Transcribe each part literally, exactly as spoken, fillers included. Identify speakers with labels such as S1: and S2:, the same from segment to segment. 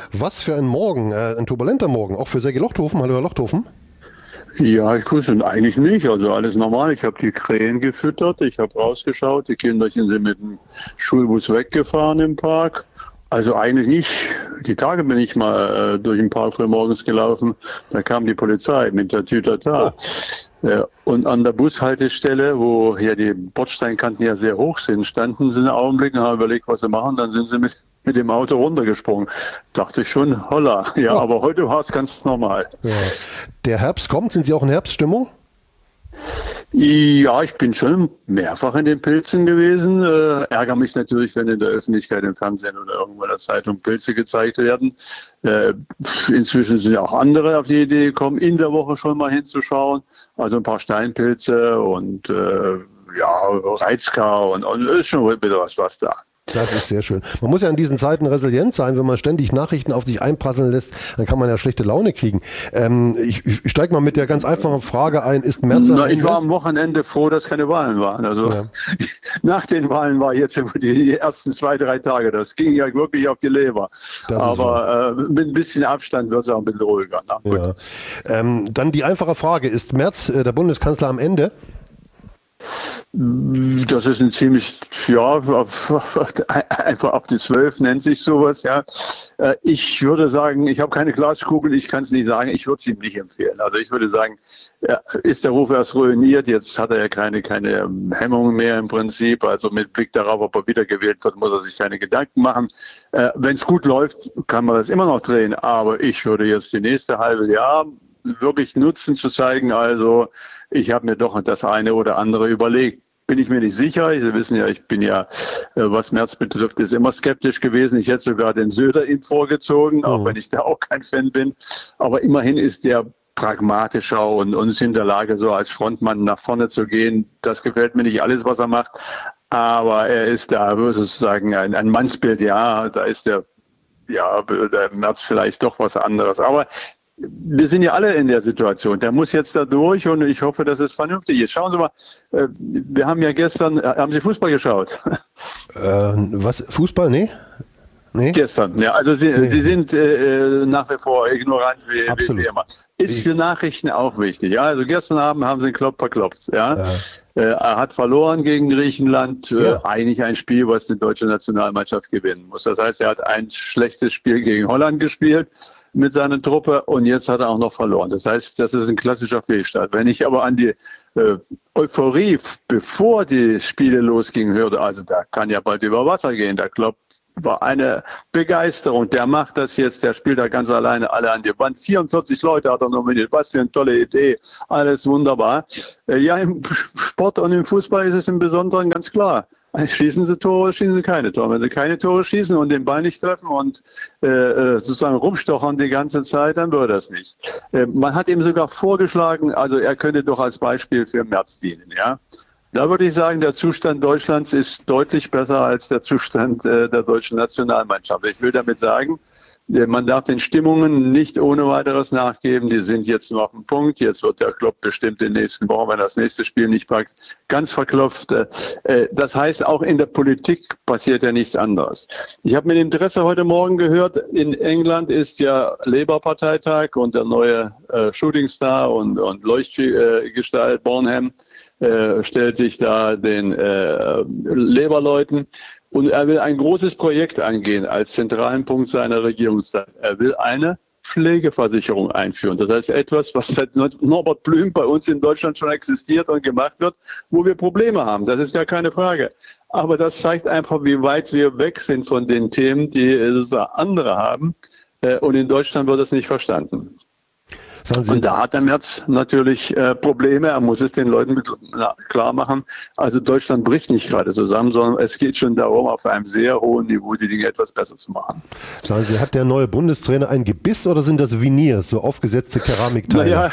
S1: Was für ein Morgen, äh, ein turbulenter Morgen, auch für Sergej Lochthofen. Hallo Herr Lochthofen.
S2: Ja, ich grüße ihn eigentlich nicht. Also alles normal. Ich habe die Krähen gefüttert, ich habe rausgeschaut, die Kinderchen sind mit dem Schulbus weggefahren im Park. Also eigentlich nicht. Die Tage bin ich mal äh, durch den Park früh morgens gelaufen, da kam die Polizei mit der Tütata. Oh. Äh, und an der Bushaltestelle, wo hier die Bordsteinkanten ja sehr hoch sind, standen sie einen Augenblick und haben überlegt, was sie machen. Dann sind sie mit, mit dem Auto runtergesprungen. Dachte ich schon, holla. Ja, oh. Aber heute war es ganz normal.
S1: Ja. Der Herbst kommt. Sind Sie auch in Herbststimmung?
S2: Ja, ich bin schon mehrfach in den Pilzen gewesen. Äh, ärgere mich natürlich, wenn in der Öffentlichkeit, im Fernsehen oder irgendwo in der Zeitung Pilze gezeigt werden. Äh, inzwischen sind ja auch andere auf die Idee gekommen, in der Woche schon mal hinzuschauen. Also ein paar Steinpilze und äh, ja, Reizkar und, und ist schon wieder was, was da.
S1: Das ist sehr schön. Man muss ja in diesen Zeiten resilient sein. Wenn man ständig Nachrichten auf sich einprasseln lässt, dann kann man ja schlechte Laune kriegen. Ähm, ich ich steige mal mit der ganz einfachen Frage ein. Ist März am
S2: Na,
S1: Ende?
S2: Ich war am Wochenende froh, dass keine Wahlen waren. Also ja. Nach den Wahlen war jetzt die ersten zwei, drei Tage. Das ging ja wirklich auf die Leber. Aber äh, mit ein bisschen Abstand wird es auch ein bisschen ruhiger. Na,
S1: ja. ähm, dann die einfache Frage. Ist Merz, äh, der Bundeskanzler, am Ende?
S2: Das ist ein ziemlich, ja, einfach auf die Zwölf nennt sich sowas, ja. Ich würde sagen, ich habe keine Glaskugel, ich kann es nicht sagen, ich würde es ihm nicht empfehlen. Also ich würde sagen, ist der Ruf erst ruiniert, jetzt hat er ja keine, keine Hemmungen mehr im Prinzip, also mit Blick darauf, ob er wiedergewählt wird, muss er sich keine Gedanken machen. Wenn es gut läuft, kann man das immer noch drehen, aber ich würde jetzt die nächste halbe Jahr wirklich nutzen, zu zeigen, also ich habe mir doch das eine oder andere überlegt. Bin ich mir nicht sicher. Sie wissen ja, ich bin ja, was Merz betrifft, ist immer skeptisch gewesen. Ich hätte sogar den Söder ihm vorgezogen, auch wenn ich da auch kein Fan bin. Aber immerhin ist der pragmatischer und, und ist in der Lage, so als Frontmann nach vorne zu gehen. Das gefällt mir nicht alles, was er macht. Aber er ist da sozusagen ein, ein Mannsbild. Ja, da ist der, ja, der Merz vielleicht doch was anderes. Aber wir sind ja alle in der Situation. Der muss jetzt da durch und ich hoffe, dass es vernünftig ist. Schauen Sie mal, wir haben ja gestern, haben Sie Fußball geschaut?
S1: Äh, was, Fußball? Nee. Nee?
S2: Gestern, ja. Also Sie, nee. Sie sind äh, nach wie vor ignorant wie, wie immer. Ist für Nachrichten auch wichtig. Ja, also gestern Abend haben Sie den Klopp verklopft. Ja. ja. Äh, er hat verloren gegen Griechenland. Äh, ja. Eigentlich ein Spiel, was die deutsche Nationalmannschaft gewinnen muss. Das heißt, er hat ein schlechtes Spiel gegen Holland gespielt mit seiner Truppe und jetzt hat er auch noch verloren. Das heißt, das ist ein klassischer Fehlstart. Wenn ich aber an die äh, Euphorie, bevor die Spiele losgingen, hörte, also da kann ja bald über Wasser gehen, der Klopp war eine Begeisterung. Der macht das jetzt, der spielt da ganz alleine alle an die Wand. vierundvierzig Leute hat er nominiert. Was für eine tolle Idee. Alles wunderbar. Ja, im Sport und im Fußball ist es im Besonderen ganz klar. Schießen sie Tore, schießen sie keine Tore. Wenn sie keine Tore schießen und den Ball nicht treffen und äh, sozusagen rumstochern die ganze Zeit, dann wird das nicht. Äh, man hat ihm sogar vorgeschlagen, also er könnte doch als Beispiel für Merz dienen, ja. Da würde ich sagen, der Zustand Deutschlands ist deutlich besser als der Zustand äh, der deutschen Nationalmannschaft. Ich will damit sagen, äh, man darf den Stimmungen nicht ohne weiteres nachgeben. Die sind jetzt nur auf dem Punkt. Jetzt wird der Klopp bestimmt in den nächsten Wochen, wenn er das nächste Spiel nicht packt, ganz verklopft. Äh, das heißt, auch in der Politik passiert ja nichts anderes. Ich habe mit Interesse heute Morgen gehört, in England ist ja Labour-Parteitag und der neue äh, Shootingstar und, und Leuchtgestalt Bonham Äh, stellt sich da den äh, Labour-Leuten und er will ein großes Projekt angehen als zentralen Punkt seiner Regierungszeit. Er will eine Pflegeversicherung einführen. Das heißt etwas, was seit Norbert Blüm bei uns in Deutschland schon existiert und gemacht wird, wo wir Probleme haben. Das ist ja keine Frage. Aber das zeigt einfach, wie weit wir weg sind von den Themen, die äh, andere haben. Äh, und in Deutschland wird das nicht verstanden. Und da hat der Merz natürlich äh, Probleme. Er muss es den Leuten mit, na, klar machen. Also Deutschland bricht nicht gerade zusammen, sondern es geht schon darum, auf einem sehr hohen Niveau die Dinge etwas besser zu machen.
S1: Sagen Sie, hat der neue Bundestrainer ein Gebiss oder sind das Veneers, so aufgesetzte Keramikteile?
S2: Naja,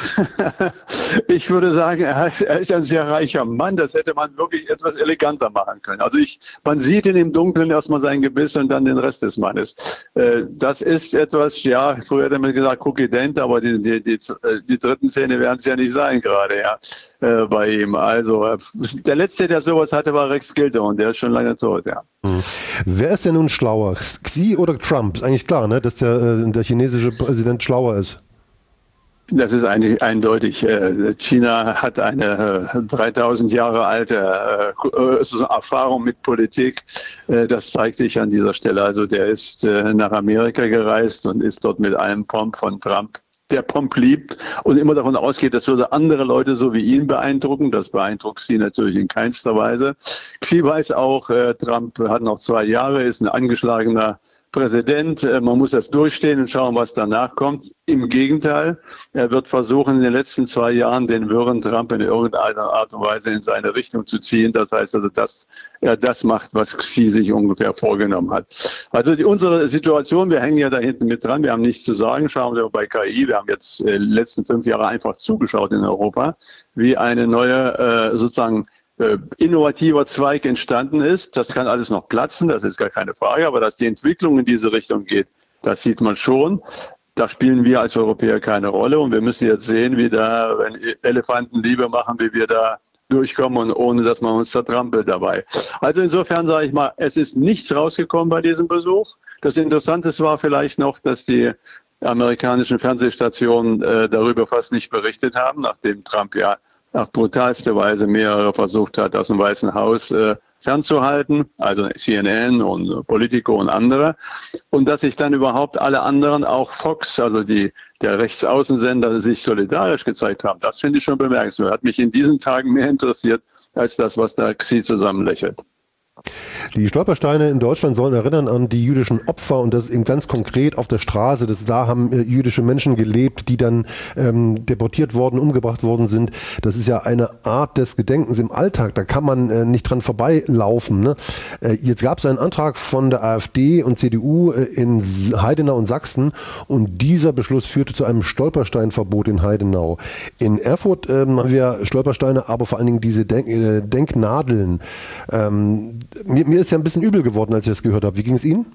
S2: ich würde sagen, er ist ein sehr reicher Mann. Das hätte man wirklich etwas eleganter machen können. Also ich, man sieht in dem Dunkeln erstmal sein Gebiss und dann den Rest des Mannes. Äh, das ist etwas, ja, früher hätte man gesagt, kokident, aber die, die, die die, die dritten Zähne werden es ja nicht sein gerade, ja, äh, bei ihm. Also äh, der Letzte, der sowas hatte, war Rex Gilder und der ist schon lange tot, ja.
S1: Hm. Wer ist denn nun schlauer, Xi oder Trump? Ist eigentlich klar, ne, dass der, äh, der chinesische Präsident schlauer ist.
S2: Das ist eigentlich eindeutig. China hat eine dreitausend Jahre alte Erfahrung mit Politik. Das zeigt sich an dieser Stelle. Also der ist nach Amerika gereist und ist dort mit einem Pomp von Trump, der Pomp liebt und immer davon ausgeht, das würde andere Leute so wie ihn beeindrucken. Das beeindruckt Xi natürlich in keinster Weise. Xi weiß auch, Trump hat noch zwei Jahre, ist ein angeschlagener Präsident, man muss das durchstehen und schauen, was danach kommt. Im Gegenteil, er wird versuchen, in den letzten zwei Jahren den wirren Trump in irgendeiner Art und Weise in seine Richtung zu ziehen. Das heißt also, dass er das macht, was Xi sich ungefähr vorgenommen hat. Also die, unsere Situation, wir hängen ja da hinten mit dran, wir haben nichts zu sagen. Schauen wir bei K I, wir haben jetzt äh, die letzten fünf Jahre einfach zugeschaut in Europa, wie eine neue äh, sozusagen innovativer Zweig entstanden ist. Das kann alles noch platzen, das ist gar keine Frage, aber dass die Entwicklung in diese Richtung geht, das sieht man schon. Da spielen wir als Europäer keine Rolle und wir müssen jetzt sehen, wie da, wenn Elefanten Liebe machen, wie wir da durchkommen und ohne, dass man uns zertrampelt dabei. Also insofern sage ich mal, es ist nichts rausgekommen bei diesem Besuch. Das Interessante war vielleicht noch, dass die amerikanischen Fernsehstationen äh, darüber fast nicht berichtet haben, nachdem Trump ja auf brutalste Weise mehrere versucht hat, aus dem Weißen Haus äh, fernzuhalten, also C N N und Politico und andere. Und dass sich dann überhaupt alle anderen, auch Fox, also die, der Rechtsaußensender, sich solidarisch gezeigt haben, das finde ich schon bemerkenswert. Hat mich in diesen Tagen mehr interessiert, als das, was da Xi zusammenlächelt.
S1: Die Stolpersteine in Deutschland sollen erinnern an die jüdischen Opfer und das eben ganz konkret auf der Straße. Das, da haben äh, jüdische Menschen gelebt, die dann ähm, deportiert worden, umgebracht worden sind. Das ist ja eine Art des Gedenkens im Alltag. Da kann man äh, nicht dran vorbeilaufen. Ne? Äh, jetzt gab es einen Antrag von der AfD und C D U äh, in Heidenau und Sachsen und dieser Beschluss führte zu einem Stolpersteinverbot in Heidenau. In Erfurt ähm, haben wir Stolpersteine, aber vor allen Dingen diese Denk äh, Denknadeln. Ähm, Mir, mir ist ja ein bisschen übel geworden, als ich das gehört habe. Wie ging es Ihnen?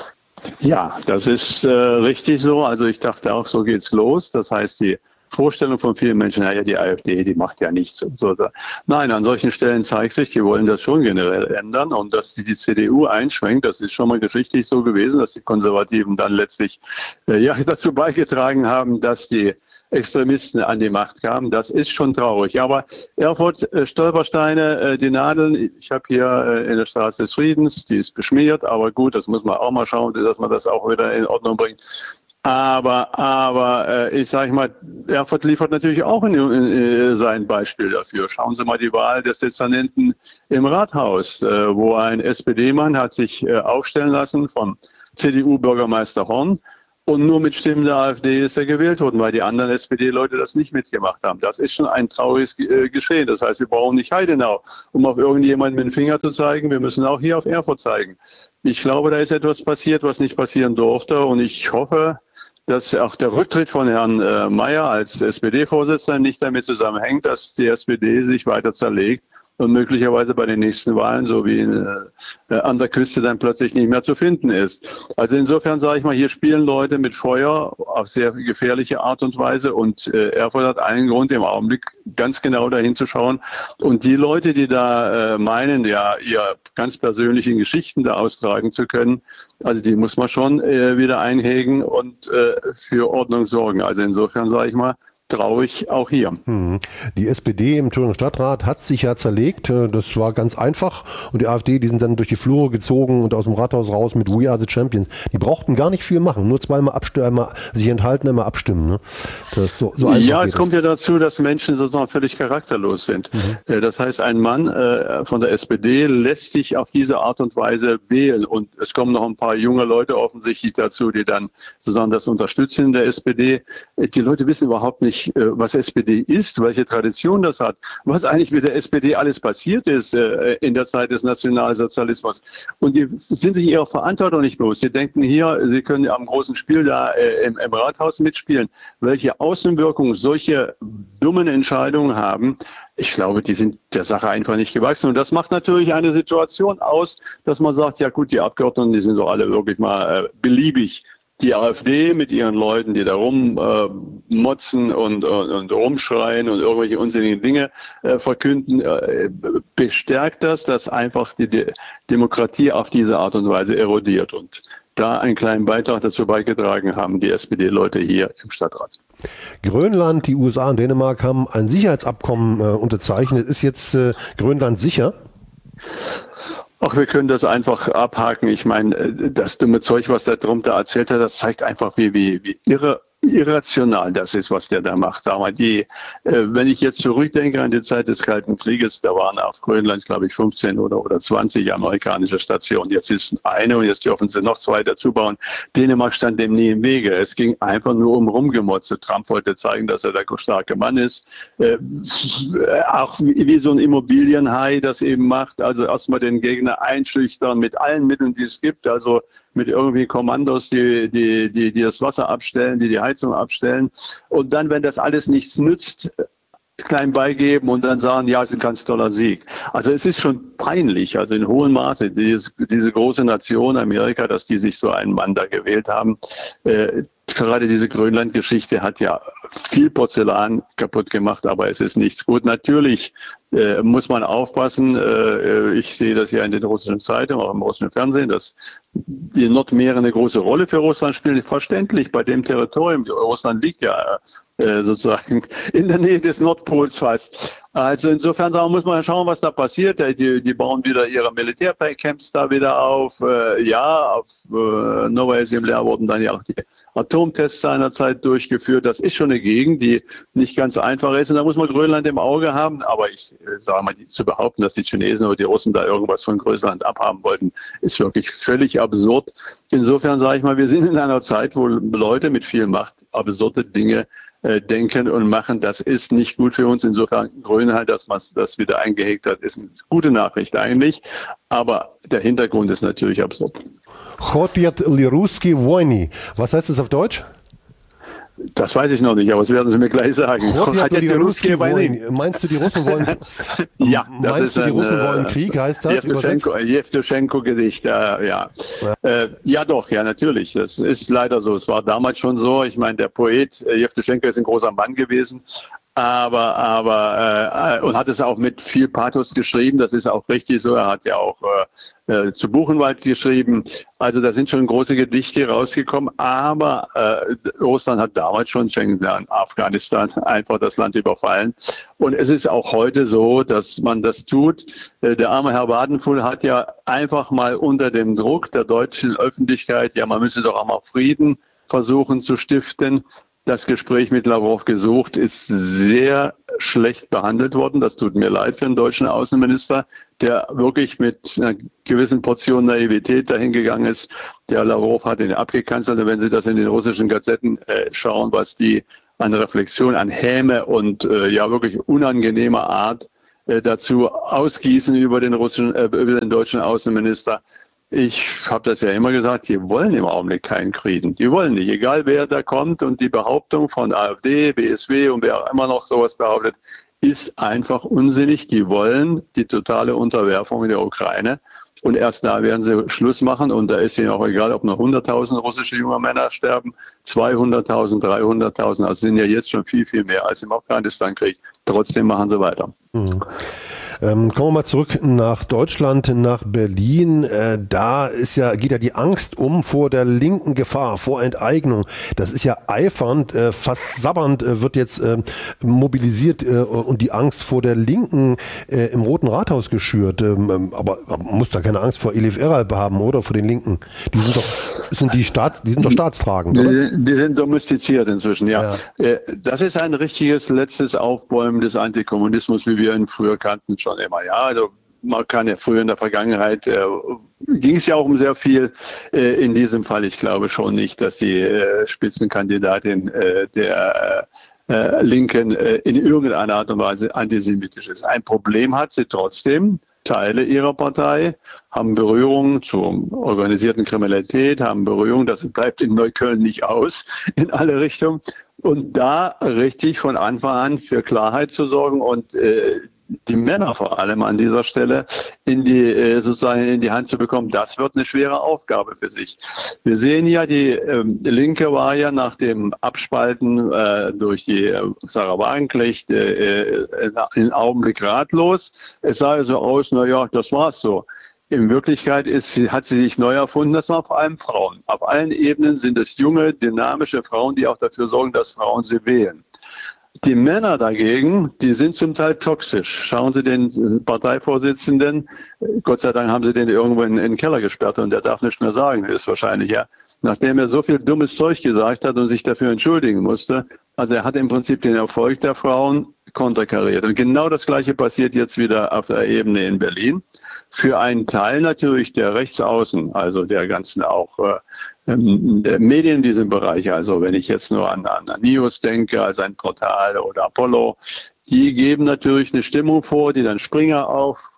S2: Ja, das ist äh, richtig so. Also ich dachte auch, so geht's los. Das heißt, die Vorstellung von vielen Menschen, naja, die AfD, die macht ja nichts. Und so. Nein, an solchen Stellen zeigt sich, die wollen das schon generell ändern. Und dass die, die C D U einschränkt, das ist schon mal geschichtlich so gewesen, dass die Konservativen dann letztlich äh, ja, dazu beigetragen haben, dass die Extremisten an die Macht kamen. Das ist schon traurig. Aber Erfurt, äh, Stolpersteine, äh, die Nadeln, ich habe hier äh, in der Straße des Friedens, die ist beschmiert, aber gut, das muss man auch mal schauen, dass man das auch wieder in Ordnung bringt. Aber, aber äh, ich sage mal, Erfurt liefert natürlich auch in, in, in sein Beispiel dafür. Schauen Sie mal die Wahl des Dezernenten im Rathaus, äh, wo ein S P D-Mann hat sich äh, aufstellen lassen vom C D U-Bürgermeister Horn. Und nur mit Stimmen der AfD ist er gewählt worden, weil die anderen S P D-Leute das nicht mitgemacht haben. Das ist schon ein trauriges äh, Geschehen. Das heißt, wir brauchen nicht Heidenau, um auf irgendjemanden mit dem Finger zu zeigen. Wir müssen auch hier auf Erfurt zeigen. Ich glaube, da ist etwas passiert, was nicht passieren durfte. Und ich hoffe, dass auch der Rücktritt von Herrn äh, Mayer als S P D-Vorsitzender nicht damit zusammenhängt, dass die S P D sich weiter zerlegt und möglicherweise bei den nächsten Wahlen, so wie äh, an der Küste, dann plötzlich nicht mehr zu finden ist. Also insofern sage ich mal, hier spielen Leute mit Feuer auf sehr gefährliche Art und Weise und äh, Erfurt hat einen Grund, im Augenblick ganz genau dahin zu schauen. Und die Leute, die da äh, meinen, ja, ihr ganz persönlichen Geschichten da austragen zu können, also die muss man schon äh, wieder einhegen und äh, für Ordnung sorgen. Also insofern sage ich mal, traurig auch hier.
S1: Hm. Die S P D im Thüringer Stadtrat hat sich ja zerlegt. Das war ganz einfach. Und die AfD, die sind dann durch die Flure gezogen und aus dem Rathaus raus mit We Are the Champions. Die brauchten gar nicht viel machen. Nur zweimal abstimmen, einmal sich enthalten, einmal abstimmen. Ne? Das so, so einfach
S2: ja, es
S1: geht
S2: kommt das. ja dazu, dass Menschen sozusagen völlig charakterlos sind. Mhm. Das heißt, ein Mann äh, von der S P D lässt sich auf diese Art und Weise wählen. Und es kommen noch ein paar junge Leute offensichtlich dazu, die dann sozusagen das unterstützen in der S P D. Die Leute wissen überhaupt nicht, was S P D ist, welche Tradition das hat, was eigentlich mit der S P D alles passiert ist äh, in der Zeit des Nationalsozialismus. Und die sind sich ihrer Verantwortung nicht bewusst. Sie denken hier, sie können am großen Spiel da äh, im, im Rathaus mitspielen. Welche Außenwirkungen solche dummen Entscheidungen haben, ich glaube, die sind der Sache einfach nicht gewachsen. Und das macht natürlich eine Situation aus, dass man sagt, ja gut, die Abgeordneten, die sind doch alle wirklich mal äh, beliebig die AfD mit ihren Leuten, die da rummotzen äh, und, und, und rumschreien und irgendwelche unsinnigen Dinge äh, verkünden, äh, bestärkt das, dass einfach die De- Demokratie auf diese Art und Weise erodiert. Und da einen kleinen Beitrag dazu beigetragen haben die S P D-Leute hier im Stadtrat.
S1: Grönland, die U S A und Dänemark haben ein Sicherheitsabkommen äh, unterzeichnet. Ist jetzt äh, Grönland sicher?
S2: Ach, wir können das einfach abhaken. Ich meine, das dumme Zeug, was der Trump da erzählt hat, das zeigt einfach, wie, wie, wie irre, irrational das ist, was der da macht. Sag mal, die, äh, wenn ich jetzt zurückdenke an die Zeit des Kalten Krieges, da waren auf Grönland, glaube ich, fünfzehn oder, oder zwanzig amerikanische Stationen. Jetzt ist eine und jetzt dürfen sie noch zwei dazu bauen. Dänemark stand dem nie im Wege. Es ging einfach nur um Rumgemotze. Trump wollte zeigen, dass er der starke Mann ist. Äh, auch wie, wie so ein Immobilienhai das eben macht. Also erstmal den Gegner einschüchtern mit allen Mitteln, die es gibt. Also mit irgendwie Kommandos, die, die, die, die das Wasser abstellen, die die Heizung abstellen. Und dann, wenn das alles nichts nützt, klein beigeben und dann sagen, ja, es ist ein ganz toller Sieg. Also es ist schon peinlich, also in hohem Maße, dieses, diese große Nation Amerika, dass die sich so einen Mann da gewählt haben. Äh, gerade diese Grönland-Geschichte hat ja viel Porzellan kaputt gemacht, aber es ist nichts gut. Natürlich äh, muss man aufpassen. Äh, ich sehe das ja in den russischen Zeitungen, auch im russischen Fernsehen, dass die Nordmeere eine große Rolle für Russland spielen. Verständlich bei dem Territorium. Russland liegt ja äh, sozusagen in der Nähe des Nordpols fast. Also insofern sagen, muss man schauen, was da passiert. Die, die bauen wieder ihre Militärcamps da wieder auf. Äh, ja, auf äh, Novaya Zemlya wurden dann ja auch die Atomtests seinerzeit durchgeführt. Das ist schon eine Gegend, die nicht ganz einfach ist. Und da muss man Grönland im Auge haben. Aber ich äh, sage mal, die, zu behaupten, dass die Chinesen oder die Russen da irgendwas von Grönland abhaben wollten, ist wirklich völlig absurd. Insofern sage ich mal, wir sind in einer Zeit, wo Leute mit viel Macht absurde Dinge äh, denken und machen. Das ist nicht gut für uns. Insofern Grönland, dass man das wieder eingehegt hat, ist eine gute Nachricht eigentlich. Aber der Hintergrund ist natürlich absurd.
S1: Хотят ли русские войны? Was heißt das auf Deutsch?
S2: Das weiß ich noch nicht, aber das werden Sie mir gleich sagen.
S1: Meinst du, die Russen wollen?
S2: Ja, das
S1: meinst
S2: ist
S1: du, die
S2: ein,
S1: Russen wollen Krieg? Heißt das?
S2: Jewtuschenko-Gedicht. Äh, ja. Ja. Äh, ja, doch, ja, natürlich. Das ist leider so. Es war damals schon so. Ich meine, der Poet äh, Jewtuschenko ist ein großer Mann gewesen. Aber, aber, äh, und hat es auch mit viel Pathos geschrieben. Das ist auch richtig so. Er hat ja auch äh, äh, zu Buchenwald geschrieben. Also da sind schon große Gedichte rausgekommen. Aber äh, Russland hat damals schon Afghanistan einfach das Land überfallen. Und es ist auch heute so, dass man das tut. Äh, der arme Herr Wadenfuhl hat ja einfach mal unter dem Druck der deutschen Öffentlichkeit, ja, man müsse doch auch mal Frieden versuchen zu stiften, das Gespräch mit Lavrov gesucht, ist sehr schlecht behandelt worden. Das tut mir leid für den deutschen Außenminister, der wirklich mit einer gewissen Portion Naivität dahingegangen ist. Der Lavrov hat ihn abgekanzelt. Und wenn Sie das in den russischen Gazetten äh, schauen, was die an Reflexion, an Häme und äh, ja wirklich unangenehmer Art äh, dazu ausgießen über den russischen, äh, über den deutschen Außenminister. Ich habe das ja immer gesagt, die wollen im Augenblick keinen Frieden. Die wollen nicht, egal wer da kommt. Und die Behauptung von AfD, B S W und wer auch immer noch sowas behauptet, ist einfach unsinnig. Die wollen die totale Unterwerfung in der Ukraine. Und erst da werden sie Schluss machen. Und da ist ihnen auch egal, ob noch hunderttausend russische junge Männer sterben, zweihunderttausend, dreihunderttausend. Also sind ja jetzt schon viel, viel mehr als im Afghanistan-Krieg. Trotzdem machen sie weiter.
S1: Mhm. Ähm, kommen wir mal zurück nach Deutschland, nach Berlin. Äh, da ist ja, geht ja die Angst um vor der linken Gefahr, vor Enteignung. Das ist ja eifernd, äh, fast sabbernd äh, wird jetzt äh, mobilisiert äh, und die Angst vor der Linken äh, im Roten Rathaus geschürt. Ähm, aber, aber man muss da keine Angst vor Elif Eralp haben, oder? Vor den Linken. Die sind doch, sind die Staats, die sind doch staatstragend, oder?
S2: Die, die sind domestiziert inzwischen, ja. ja. Äh, das ist ein richtiges letztes Aufbäumen des Antikommunismus, wie wir ihn früher kannten. Schon immer, ja. Also man kann ja früher in der Vergangenheit äh, ging es ja auch um sehr viel. Äh, in diesem Fall, ich glaube schon nicht, dass die äh, Spitzenkandidatin äh, der äh, Linken äh, in irgendeiner Art und Weise antisemitisch ist. Ein Problem hat sie trotzdem. Teile ihrer Partei haben Berührungen zur organisierten Kriminalität, haben Berührungen, das bleibt in Neukölln nicht aus, in alle Richtungen. Und da richtig von Anfang an für Klarheit zu sorgen und äh, die Männer vor allem an dieser Stelle in die, sozusagen in die Hand zu bekommen, das wird eine schwere Aufgabe für sich. Wir sehen ja, die ähm, Linke war ja nach dem Abspalten äh, durch die äh, Sarah Wagenknecht äh, äh, im Augenblick ratlos. Es sah ja so aus, na ja, das war's so. In Wirklichkeit ist, hat sie sich neu erfunden, das waren vor allem Frauen. Auf allen Ebenen sind es junge, dynamische Frauen, die auch dafür sorgen, dass Frauen sie wählen. Die Männer dagegen, die sind zum Teil toxisch. Schauen Sie den Parteivorsitzenden, Gott sei Dank haben sie den irgendwo in, in den Keller gesperrt und der darf nichts mehr sagen, ist wahrscheinlich, ja. Nachdem er so viel dummes Zeug gesagt hat und sich dafür entschuldigen musste, also er hat im Prinzip den Erfolg der Frauen konterkariert. Und genau das Gleiche passiert jetzt wieder auf der Ebene in Berlin. Für einen Teil natürlich der Rechtsaußen, also der ganzen auch äh, Medien in diesem Bereich, also wenn ich jetzt nur an, an News denke, also ein Portal oder Apollo, die geben natürlich eine Stimmung vor, die dann Springer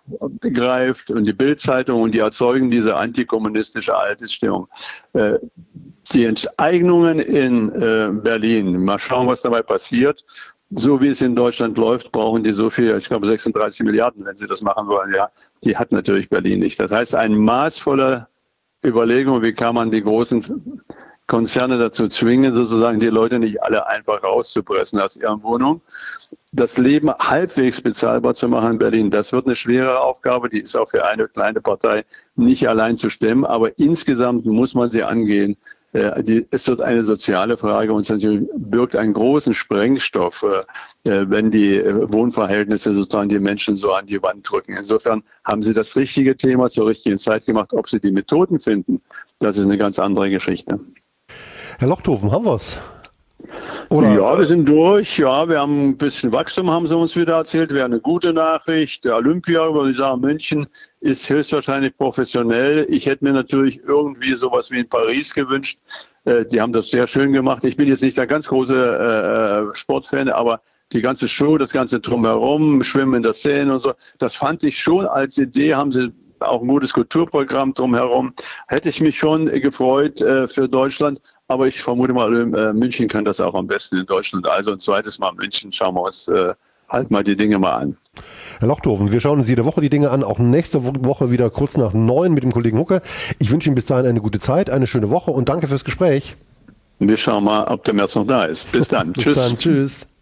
S2: aufgreift und die Bild-Zeitung und die erzeugen diese antikommunistische Altesstimmung. Äh, die Enteignungen in äh, Berlin, mal schauen, was dabei passiert. So wie es in Deutschland läuft, brauchen die so viel, ich glaube sechsunddreißig Milliarden, wenn sie das machen wollen. Ja, die hat natürlich Berlin nicht. Das heißt, eine maßvolle Überlegung, wie kann man die großen Konzerne dazu zwingen, sozusagen die Leute nicht alle einfach rauszupressen aus ihren Wohnungen. Das Leben halbwegs bezahlbar zu machen in Berlin, das wird eine schwere Aufgabe, die ist auch für eine kleine Partei nicht allein zu stemmen, aber insgesamt muss man sie angehen. Es wird eine soziale Frage und es birgt einen großen Sprengstoff, wenn die Wohnverhältnisse sozusagen die Menschen so an die Wand drücken. Insofern haben Sie das richtige Thema zur richtigen Zeit gemacht. Ob Sie die Methoden finden, das ist eine ganz andere Geschichte.
S1: Herr Lochthofen, haben wir es?
S2: Oder? Ja, wir sind durch. Ja, wir haben ein bisschen Wachstum, haben sie uns wieder erzählt. Wäre eine gute Nachricht. Der Olympia, würde ich sagen, München ist höchstwahrscheinlich professionell. Ich hätte mir natürlich irgendwie sowas wie in Paris gewünscht. Äh, die haben das sehr schön gemacht. Ich bin jetzt nicht der ganz große äh, Sportfan, aber die ganze Show, das ganze Drumherum, Schwimmen in der Seine und so, das fand ich schon als Idee, haben sie auch ein gutes Kulturprogramm drumherum. Hätte ich mich schon gefreut äh, für Deutschland. Aber ich vermute mal, äh, München kann das auch am besten in Deutschland. Also ein zweites Mal München, schauen wir uns äh, halt mal die Dinge mal an.
S1: Herr Lochthofen, wir schauen uns jede Woche die Dinge an, auch nächste Woche wieder kurz nach neun mit dem Kollegen Hucke. Ich wünsche Ihnen bis dahin eine gute Zeit, eine schöne Woche und danke fürs Gespräch.
S2: Wir schauen mal, ob der März noch da ist. Bis dann.
S1: Bis
S2: Tschüss.
S1: Dann. Tschüss.